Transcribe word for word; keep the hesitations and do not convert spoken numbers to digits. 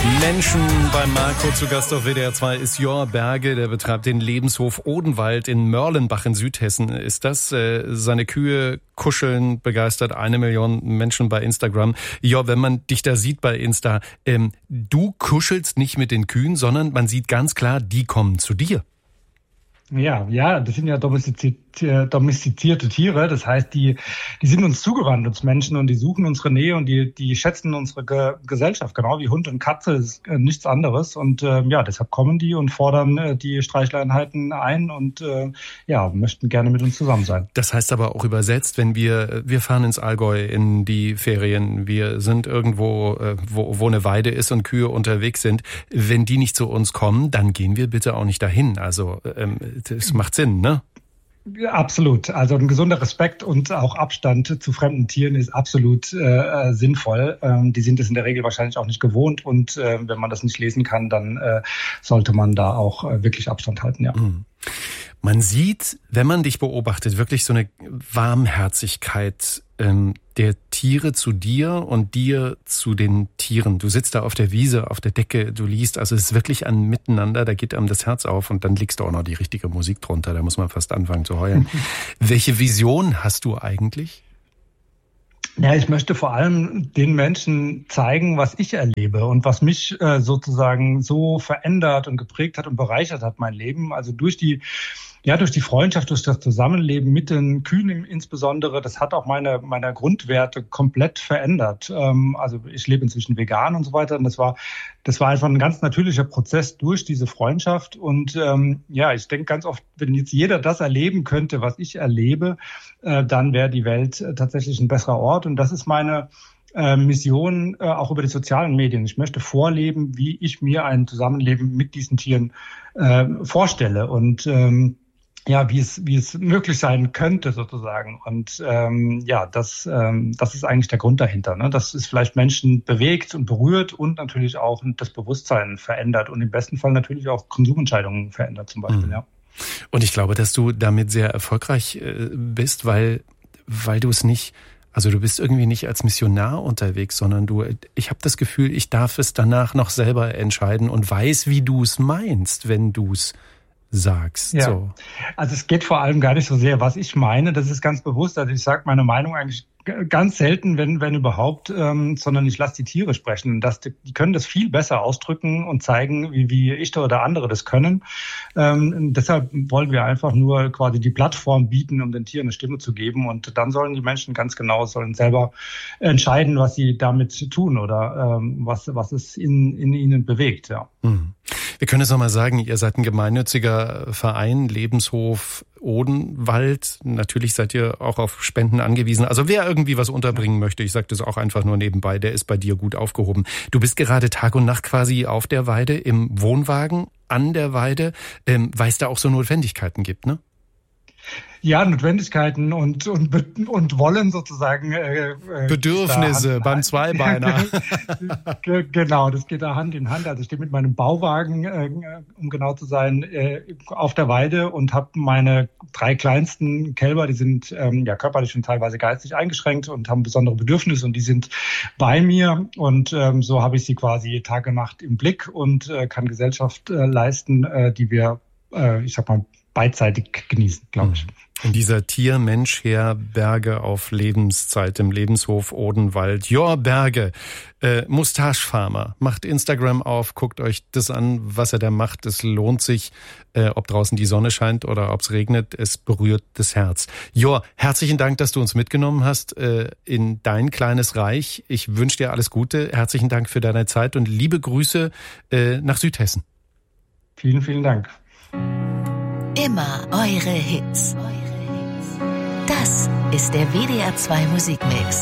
Menschen bei Marco zu Gast auf W D R zwei ist Jor Berge, der betreibt den Lebenshof Odenwald in Mörlenbach in Südhessen. Ist das? Äh, seine Kühe kuscheln, begeistert eine Million Menschen bei Instagram. Jor, wenn man dich da sieht bei Insta, ähm, du kuschelst nicht mit den Kühen, sondern man sieht ganz klar, die kommen zu dir. Ja, ja, das sind ja domestizierte, domestizierte Tiere. Das heißt, die, die sind uns zugewandt, uns Menschen, und die suchen unsere Nähe und die, die schätzen unsere Ge- Gesellschaft, genau wie Hund und Katze, ist äh, nichts anderes. Und äh, ja, deshalb kommen die und fordern äh, die Streicheleinheiten ein und äh, ja, möchten gerne mit uns zusammen sein. Das heißt aber auch übersetzt, wenn wir, wir fahren ins Allgäu in die Ferien, wir sind irgendwo, äh, wo, wo eine Weide ist und Kühe unterwegs sind, wenn die nicht zu uns kommen, dann gehen wir bitte auch nicht dahin. Also, ähm, das macht Sinn, ne? Ja, absolut. Also ein gesunder Respekt und auch Abstand zu fremden Tieren ist absolut äh, sinnvoll. Ähm, die sind es in der Regel wahrscheinlich auch nicht gewohnt, und äh, wenn man das nicht lesen kann, dann äh, sollte man da auch äh, wirklich Abstand halten, ja. Mhm. Man sieht, wenn man dich beobachtet, wirklich so eine Warmherzigkeit ähm, der Tiere zu dir und dir zu den Tieren. Du sitzt da auf der Wiese, auf der Decke, du liest, also es ist wirklich ein Miteinander, da geht einem das Herz auf, und dann legst du auch noch die richtige Musik drunter, da muss man fast anfangen zu heulen. Welche Vision hast du eigentlich? Ja, ich möchte vor allem den Menschen zeigen, was ich erlebe und was mich äh, sozusagen so verändert und geprägt hat und bereichert hat, mein Leben. Also durch die Ja, durch die Freundschaft, durch das Zusammenleben mit den Kühen insbesondere, das hat auch meine meine Grundwerte komplett verändert. Ähm, also ich lebe inzwischen vegan und so weiter, und das war das war einfach ein ganz natürlicher Prozess durch diese Freundschaft. Und ähm, ja, ich denke ganz oft, wenn jetzt jeder das erleben könnte, was ich erlebe, äh, dann wäre die Welt äh, tatsächlich ein besserer Ort. Und das ist meine äh, Mission äh, auch über die sozialen Medien. Ich möchte vorleben, wie ich mir ein Zusammenleben mit diesen Tieren äh, vorstelle, und ähm, ja, wie es wie es möglich sein könnte sozusagen. Und ähm, ja, das ähm, das ist eigentlich der Grund dahinter, ne? Dass es vielleicht Menschen bewegt und berührt und natürlich auch das Bewusstsein verändert und im besten Fall natürlich auch Konsumentscheidungen verändert zum Beispiel, mhm. ja. Und ich glaube, dass du damit sehr erfolgreich äh, bist, weil weil du es nicht, also du bist irgendwie nicht als Missionar unterwegs, sondern du, ich habe das Gefühl, ich darf es danach noch selber entscheiden und weiß, wie du es meinst, wenn du es sagst. Ja, so. Also es geht vor allem gar nicht so sehr, was ich meine. Das ist ganz bewusst. Also ich sage meine Meinung eigentlich ganz selten, wenn wenn überhaupt, ähm, sondern ich lasse die Tiere sprechen. Das, die können das viel besser ausdrücken und zeigen, wie, wie ich oder andere das können. Ähm, deshalb wollen wir einfach nur quasi die Plattform bieten, um den Tieren eine Stimme zu geben. Und dann sollen die Menschen ganz genau sollen selber entscheiden, was sie damit tun oder ähm, was was es in in ihnen bewegt. Ja. Mhm. Wir können es nochmal sagen, ihr seid ein gemeinnütziger Verein, Lebenshof Odenwald. Natürlich seid ihr auch auf Spenden angewiesen. Also wer irgendwie was unterbringen möchte, ich sage das auch einfach nur nebenbei, der ist bei dir gut aufgehoben. Du bist gerade Tag und Nacht quasi auf der Weide, im Wohnwagen, an der Weide, ähm, weil es da auch so Notwendigkeiten gibt, ne? Ja, Notwendigkeiten und und und Wollen sozusagen. Äh, Bedürfnisse beim Zweibeiner. Genau, das geht da Hand in Hand. Also ich stehe mit meinem Bauwagen, äh, um genau zu sein, äh, auf der Weide und habe meine drei kleinsten Kälber, die sind ähm, ja körperlich und teilweise geistig eingeschränkt und haben besondere Bedürfnisse, und die sind bei mir, und ähm, so habe ich sie quasi Tag und Nacht im Blick und äh, kann Gesellschaft äh, leisten, äh, die wir, äh, ich sag mal, beidseitig genießen, glaube ich. In dieser Tier-Mensch-Herberge auf Lebenszeit im Lebenshof Odenwald. Jor Berge, äh, Mustache-Farmer, macht Instagram auf, guckt euch das an, was er da macht. Es lohnt sich, äh, ob draußen die Sonne scheint oder ob es regnet. Es berührt das Herz. Jor, herzlichen Dank, dass du uns mitgenommen hast äh, in dein kleines Reich. Ich wünsche dir alles Gute. Herzlichen Dank für deine Zeit und liebe Grüße äh, nach Südhessen. Vielen, vielen Dank. Immer eure Hits. Das ist der W D R zwei Musikmix.